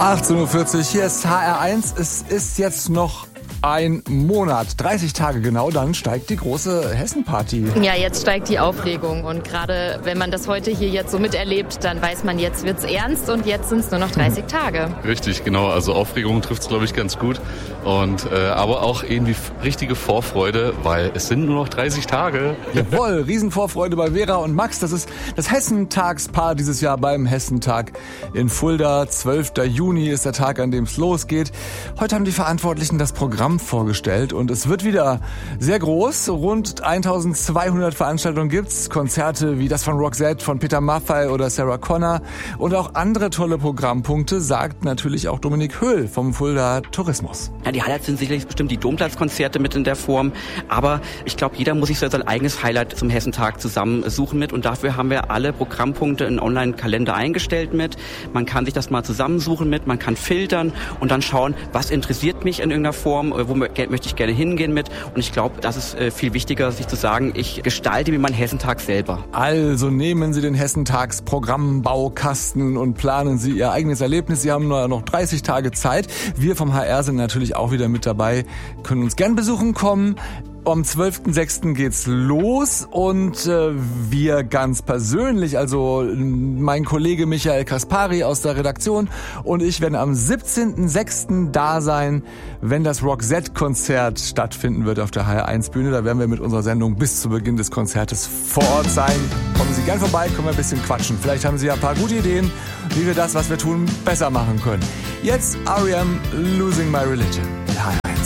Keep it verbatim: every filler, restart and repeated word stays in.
achtzehn Uhr vierzig, hier ist H R eins. Es ist jetzt noch ein Monat, dreißig Tage genau, dann steigt die große Hessen-Party. Ja, jetzt steigt die Aufregung und gerade wenn man das heute hier jetzt so miterlebt, dann weiß man, jetzt wird's ernst und jetzt sind es nur noch dreißig Tage. Richtig, genau, also Aufregung trifft es, glaube ich, ganz gut und äh, aber auch irgendwie richtige Vorfreude, weil es sind nur noch dreißig Tage. Jawohl, Riesenvorfreude bei Vera und Max, das ist das Hessentagspaar dieses Jahr beim Hessentag in Fulda. zwölfter Juni ist der Tag, an dem es losgeht. Heute haben die Verantwortlichen das Programm vorgestellt und es wird wieder sehr groß. Rund eintausendzweihundert Veranstaltungen gibt's, Konzerte wie das von Roxette, von Peter Maffay oder Sarah Connor und auch andere tolle Programmpunkte, sagt natürlich auch Dominik Höhl vom Fulda Tourismus. Ja, die Highlights sind sicherlich bestimmt die Domplatzkonzerte mit in der Form, aber ich glaube, jeder muss sich so sein eigenes Highlight zum Hessentag zusammensuchen mit und dafür haben wir alle Programmpunkte in Online-Kalender eingestellt mit. Man kann sich das mal zusammensuchen mit, man kann filtern und dann schauen, was interessiert mich in irgendeiner Form, wo möchte ich gerne hingehen mit. Und ich glaube, das ist äh, viel wichtiger, sich zu sagen, ich gestalte mir meinen Hessentag selber. Also nehmen Sie den Hessentags-Programmbaukasten und planen Sie Ihr eigenes Erlebnis. Sie haben nur noch dreißig Tage Zeit. Wir vom H R sind natürlich auch wieder mit dabei, können uns gern besuchen kommen. Am zwölften sechsten geht's los und äh, wir ganz persönlich, also mein Kollege Michael Kaspari aus der Redaktion und ich werden am siebzehnten sechsten da sein, wenn das Roxette-Konzert stattfinden wird auf der H R eins Bühne. Da werden wir mit unserer Sendung bis zu Beginn des Konzertes vor Ort sein. Kommen Sie gern vorbei, können wir ein bisschen quatschen. Vielleicht haben Sie ja ein paar gute Ideen, wie wir das, was wir tun, besser machen können. Jetzt R E M, Losing My Religion.